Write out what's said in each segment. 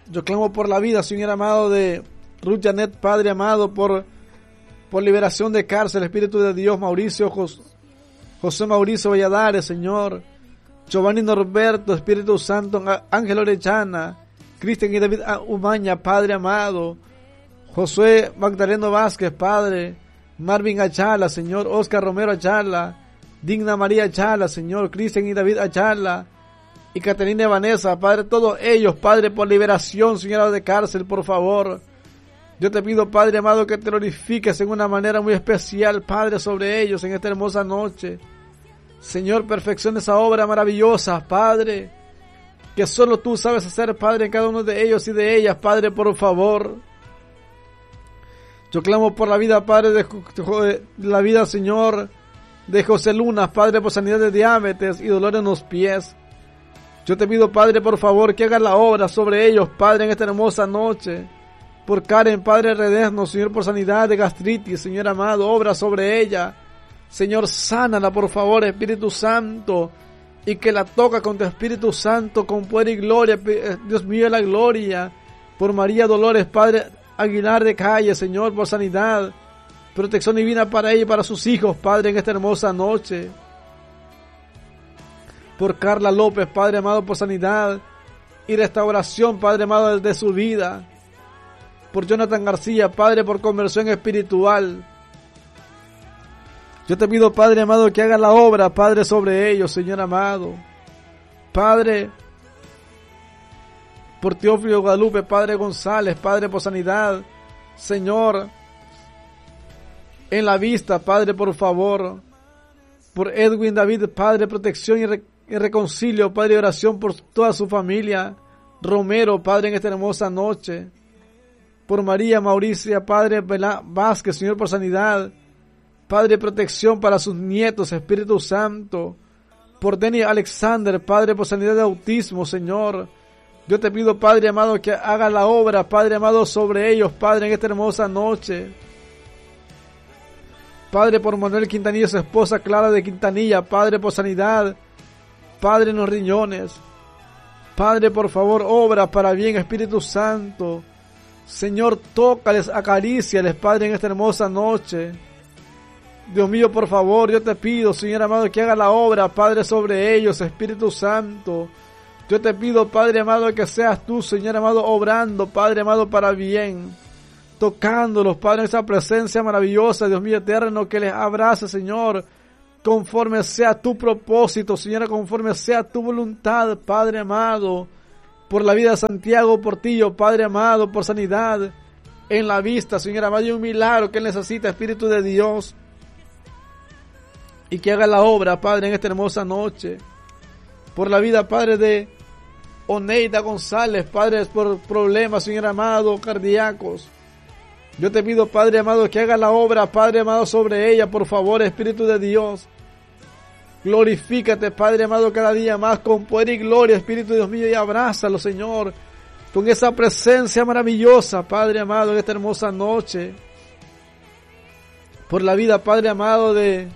Yo clamo por la vida, Señor amado, de Ruth Janet, Padre amado, por liberación de cárcel, Espíritu de Dios, Mauricio, José Mauricio Valladares, Señor, Giovanni Norberto, Espíritu Santo, Ángel Orellana, Cristian y David Umaña, Padre amado, Josué Magdaleno Vázquez, Padre, Marvin Ayala, Señor, Oscar Romero Ayala, Digna María Ayala, Señor, Cristian y David Ayala, y Caterina Vanessa, Padre, todos ellos, Padre, por liberación, Señor, de cárcel, por favor. Yo te pido, Padre amado, que te glorifiques en una manera muy especial, Padre, sobre ellos en esta hermosa noche. Señor, perfecciona esa obra maravillosa, Padre, que solo tú sabes hacer, Padre, en cada uno de ellos y de ellas, Padre, por favor. Yo clamo por la vida, Padre, de la vida, Señor, de José Luna, Padre, por sanidad de diabetes y dolor en los pies. Yo te pido, Padre, por favor, que hagas la obra sobre ellos, Padre, en esta hermosa noche. Por Karen, Padre Redesno, Señor, por sanidad de gastritis, Señor amado, obra sobre ella. Señor, sánala, por favor, Espíritu Santo, y que la toca con tu Espíritu Santo, con poder y gloria, Dios mío de la gloria. Por María Dolores, Padre Aguilar de Calle, Señor, por sanidad, protección divina para ella y para sus hijos, Padre, en esta hermosa noche. Por Carla López, Padre amado, por sanidad y restauración, Padre amado, de su vida. Por Jonathan García, Padre, por conversión espiritual. Yo te pido, Padre amado, que haga la obra, Padre, sobre ellos, Señor amado. Padre, por Teófilo Guadalupe, Padre González, Padre, por sanidad. Señor, en la vista, Padre, por favor. Por Edwin David, Padre, protección y reconcilio, Padre, y oración por toda su familia. Romero, Padre, en esta hermosa noche. Por María Mauricia, Padre Vázquez, Señor, por sanidad. Padre, protección para sus nietos, Espíritu Santo. Por Denny Alexander, Padre, por sanidad de autismo, Señor. Yo te pido, Padre amado, que haga la obra, Padre amado, sobre ellos, Padre, en esta hermosa noche. Padre, por Manuel Quintanilla, su esposa Clara de Quintanilla, Padre, por sanidad. Padre, en los riñones. Padre, por favor, obra para bien, Espíritu Santo. Señor, tócales, acaríciales, Padre, en esta hermosa noche. Dios mío, por favor, yo te pido, Señor amado, que haga la obra, Padre, sobre ellos, Espíritu Santo. Yo te pido, Padre amado, que seas tú, Señor amado, obrando, Padre amado, para bien. Tocándolos, Padre, en esa presencia maravillosa, Dios mío eterno, que les abrace, Señor, conforme sea tu propósito, Señor, conforme sea tu voluntad, Padre amado. Por la vida de Santiago Portillo, Padre amado, por sanidad en la vista, Señor amado, y un milagro que él necesita, Espíritu de Dios. Y que haga la obra, Padre, en esta hermosa noche. Por la vida, Padre, de Oneida González, Padre, por problemas, Señor amado, cardíacos. Yo te pido, Padre amado, que haga la obra, Padre amado, sobre ella, por favor, Espíritu de Dios. Glorifícate, Padre amado, cada día más con poder y gloria, Espíritu Dios mío, y abrázalo, Señor, con esa presencia maravillosa, Padre amado, en esta hermosa noche. Por la vida, Padre amado, de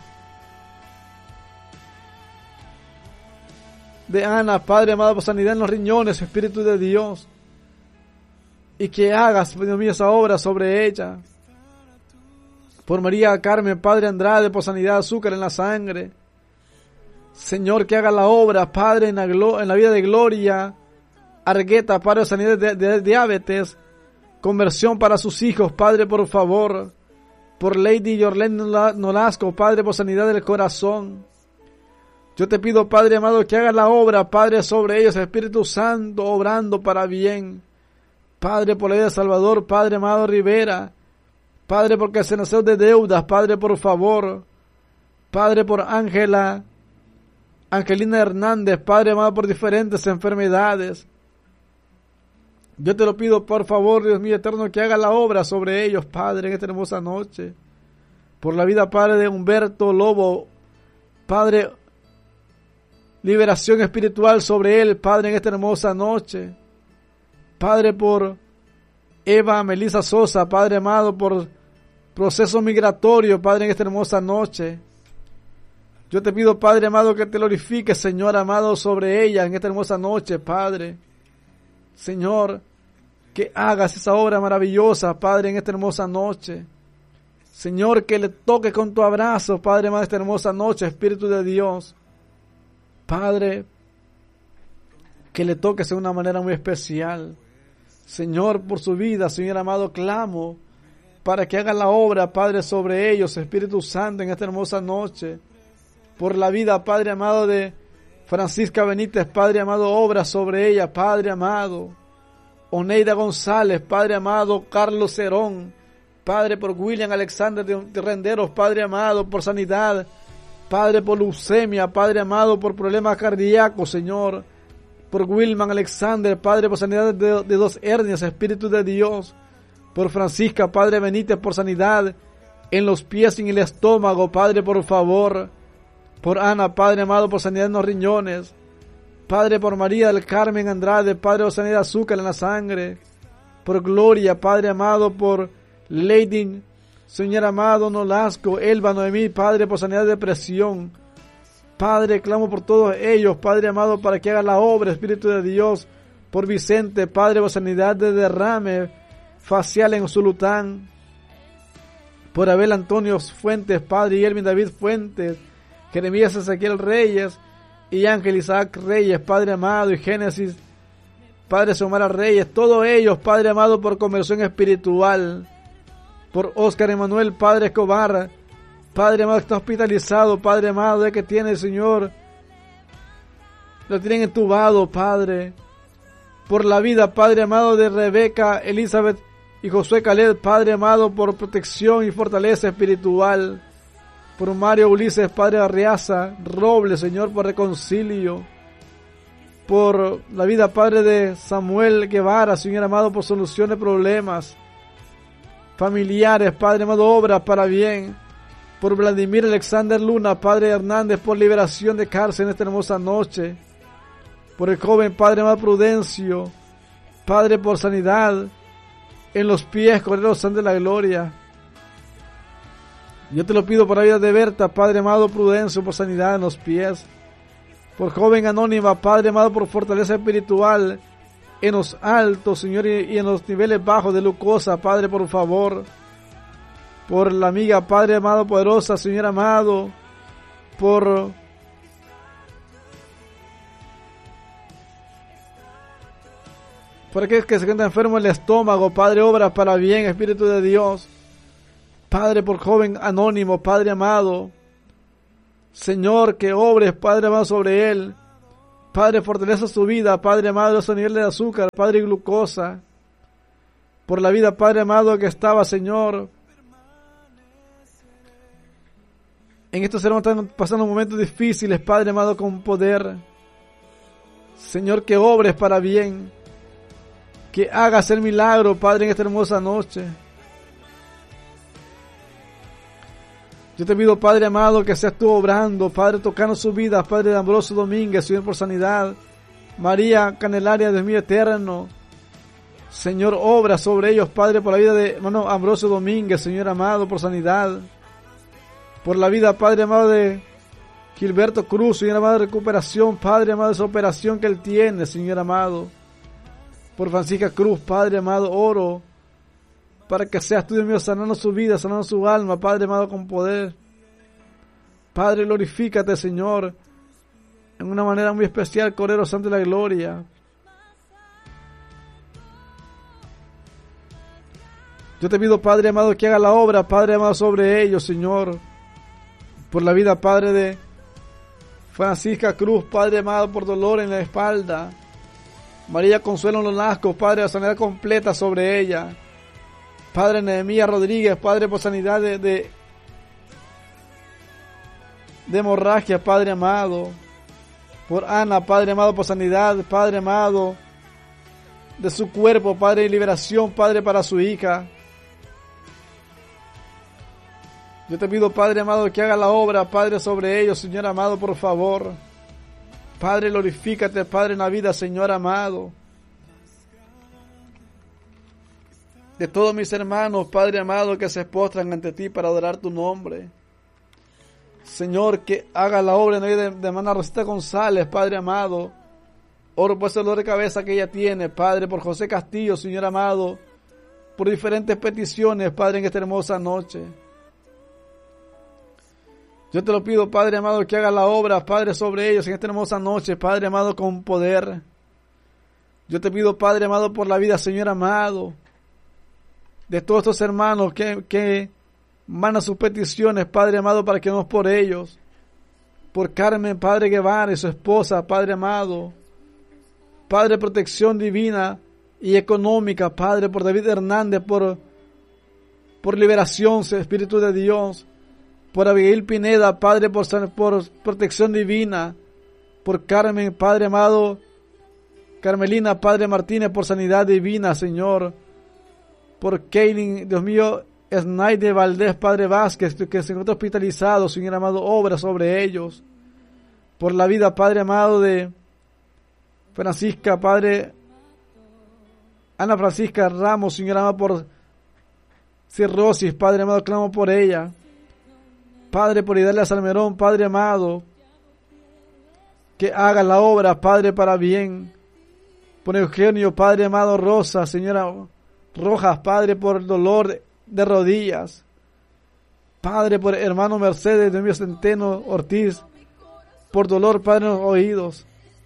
Ana, Padre amado, por sanidad en los riñones, Espíritu de Dios. Y que hagas, Dios mío, esa obra sobre ella. Por María Carmen, Padre Andrade, por sanidad de azúcar en la sangre. Señor, que haga la obra, Padre, en la vida de Gloria Argueta, Padre, de sanidad de diabetes. Conversión para sus hijos, Padre, por favor. Por Lady Yorlén Nolasco, Padre, por sanidad del corazón. Yo te pido, Padre amado, que haga la obra, Padre, sobre ellos, Espíritu Santo, obrando para bien. Padre, por la vida de Salvador, Padre amado Rivera. Padre, porque se nació de deudas, Padre, por favor. Padre, por Angelina Hernández, Padre amado, por diferentes enfermedades. Yo te lo pido, por favor, Dios mío eterno, que haga la obra sobre ellos, Padre, en esta hermosa noche. Por la vida, Padre, de Humberto Lobo, Padre, liberación espiritual sobre él, Padre, en esta hermosa noche. Padre, por Eva Melissa Sosa, Padre amado, por proceso migratorio, Padre, en esta hermosa noche. Yo te pido, Padre amado, que te glorifiques, Señor amado, sobre ella en esta hermosa noche, Padre. Señor, que hagas esa obra maravillosa, Padre, en esta hermosa noche. Señor, que le toque con tu abrazo, Padre, en esta hermosa noche, Espíritu de Dios. Padre, que le toques de una manera muy especial. Señor, por su vida, Señor amado, clamo para que haga la obra, Padre, sobre ellos, Espíritu Santo, en esta hermosa noche. Por la vida, Padre amado, de Francisca Benítez, Padre amado, obra sobre ella, Padre amado. Oneida González, Padre amado, Carlos Cerón, Padre, por William Alexander de Renderos, Padre amado, por sanidad, Padre, por leucemia, Padre amado, por problemas cardíacos, Señor, por Wilman Alexander, Padre, por sanidad de 2 hernias, Espíritu de Dios, por Francisca, Padre Benítez, por sanidad en los pies y en el estómago, Padre, por favor, por Ana, Padre amado, por sanidad en los riñones, Padre, por María del Carmen Andrade, Padre, por sanidad de azúcar en la sangre, por Gloria, Padre amado, por Lady, Señor amado, Nolasco, Elba, Noemí, Padre, por sanidad de depresión. Padre, clamo por todos ellos, Padre amado, para que haga la obra, Espíritu de Dios, por Vicente, Padre, por sanidad de derrame facial en Zulután, por Abel Antonio Fuentes, Padre, y Elvin David Fuentes, Jeremías Ezequiel Reyes, y Ángel Isaac Reyes, Padre amado, y Génesis, Padre Xiomara Reyes, todos ellos, Padre amado, por conversión espiritual, por Óscar Emanuel, Padre Escobar, Padre amado, que está hospitalizado, Padre amado, de que tiene, Señor, lo tienen entubado, Padre, por la vida, Padre amado, de Rebeca, Elizabeth y Josué Caled, Padre amado, por protección y fortaleza espiritual, por Mario Ulises, Padre Arriaza, Robles, Señor, por reconcilio, por la vida, Padre, de Samuel Guevara, Señor amado, por solución de problemas familiares, Padre amado, obras para bien, por Vladimir Alexander Luna, Padre Hernández, por liberación de cárcel en esta hermosa noche, por el joven, Padre amado, Prudencio, Padre, por sanidad en los pies, Cordero Santo de la Gloria. Yo te lo pido por la vida de Berta, Padre amado, Prudencio, por sanidad en los pies, por joven anónima, Padre amado, por fortaleza espiritual en los altos, Señor, y en los niveles bajos de glucosa, Padre, por favor, por la amiga, Padre amado, poderosa, Señor amado, por aquel que se encuentra enfermo en el estómago, Padre, obra para bien, Espíritu de Dios, Padre, por joven anónimo, Padre amado, Señor, que obres, Padre amado, sobre él, Padre, fortaleza su vida, Padre amado, a su nivel de azúcar, Padre, y glucosa, por la vida, Padre amado, que estaba, Señor, en estos hermanos están pasando momentos difíciles, Padre amado, con poder, Señor, que obres para bien, que hagas el milagro, Padre, en esta hermosa noche. Yo te pido, Padre amado, que seas tú obrando, Padre, tocando su vida, Padre de Ambrosio Domínguez, Señor, por sanidad, María Candelaria, Dios mío eterno, Señor, obra sobre ellos, Padre, por la vida de hermano Ambrosio Domínguez, Señor amado, por sanidad, por la vida, Padre amado, de Gilberto Cruz, Señor amado, de recuperación, Padre amado, de esa operación que él tiene, Señor amado, por Francisca Cruz, Padre amado, oro para que seas tú, Dios mío, sanando su vida, sanando su alma, Padre amado, con poder. Padre, glorifícate, Señor, en una manera muy especial, Cordero Santo de la Gloria. Yo te pido, Padre amado, que haga la obra, Padre amado, sobre ellos, Señor, por la vida, Padre, de Francisca Cruz, Padre amado, por dolor en la espalda, María Consuelo en los nascos, Padre, la sanidad completa sobre ella, Padre Nehemías Rodríguez, Padre, por sanidad de hemorragia, Padre amado, por Ana, Padre amado, por sanidad, Padre amado, de su cuerpo, Padre, y liberación, Padre, para su hija. Yo te pido, Padre amado, que haga la obra, Padre, sobre ellos, Señor amado, por favor. Padre, glorifícate, Padre, en la vida, Señor amado, de todos mis hermanos, Padre amado, que se postran ante ti para adorar tu nombre. Señor, que haga la obra en la vida de hermana Rosita González, Padre amado, Oro por ese dolor de cabeza que ella tiene, Padre, por José Castillo, Señor amado, por diferentes peticiones, Padre, en esta hermosa noche. Yo te lo pido, Padre amado, que haga la obra, Padre, sobre ellos en esta hermosa noche, Padre amado, con poder. Yo te pido, Padre amado, por la vida, Señor amado, de todos estos hermanos que mandan sus peticiones, Padre amado, para que oremos por ellos. Por Carmen, Padre Guevara y su esposa, Padre amado. Padre, protección divina y económica, Padre, por David Hernández, por liberación, Espíritu de Dios. Por Abigail Pineda, Padre, por protección divina. Por Carmen, Padre amado. Carmelina, Padre Martínez, por sanidad divina, Señor. Por Kaylin, Dios mío, Snaide Valdés, Padre Vázquez, que se encuentra hospitalizado, Señor amado, obra sobre ellos. Por la vida, Padre amado, de Francisca, Padre, Ana Francisca Ramos, Señor amado, por cirrosis, Padre amado, clamo por ella. Padre, por Idalia Salmerón, Padre amado, que haga la obra, Padre, para bien. Por Eugenio, Padre amado, Rosa, Señora Rojas, Padre, por el dolor de rodillas. Padre, por hermano Mercedes, Dios mío, Centeno Ortiz, por dolor, Padre, en los oídos.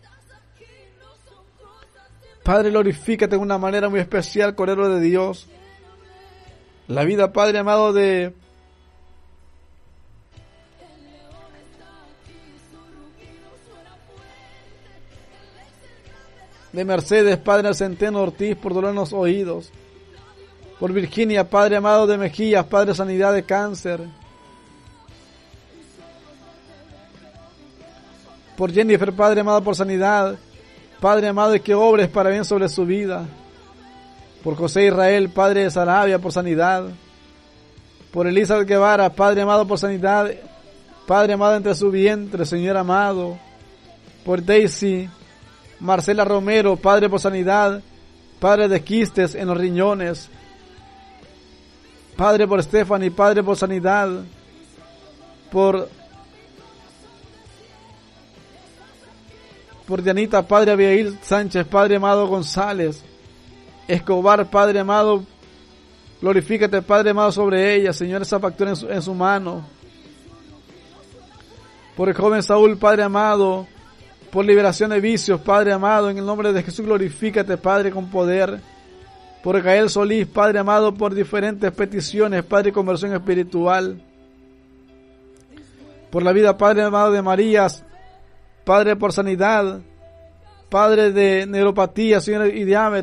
Padre, glorifícate de una manera muy especial, Cordero de Dios. La vida, Padre amado, de Mercedes, Padre Centeno Ortiz, por dolor en los oídos. Por Virginia, Padre amado, de Mejías, Padre, sanidad de cáncer. Por Jennifer, Padre amado, por sanidad. Padre amado, y que obres para bien sobre su vida. Por José Israel, Padre de Sarabia, por sanidad. Por Elizabeth Guevara, Padre amado, por sanidad. Padre amado, entre su vientre, Señor amado. Por Daisy Marcela Romero, Padre, por sanidad. Padre, de quistes en los riñones. Padre, por Stephanie, Padre, por sanidad. Por Dianita, Padre Abigail Sánchez, Padre amado González Escobar, Padre amado, glorifícate, Padre amado, sobre ella, Señor, esa factura en su mano. Por el joven Saúl, Padre amado, por liberación de vicios, Padre amado, en el nombre de Jesús, glorifícate, Padre, con poder. Por Gael Solís, Padre amado, por diferentes peticiones, Padre, conversión espiritual. Por la vida, Padre amado, de Marías, Padre, por sanidad. Padre, de neuropatía, Señor, y diabetes.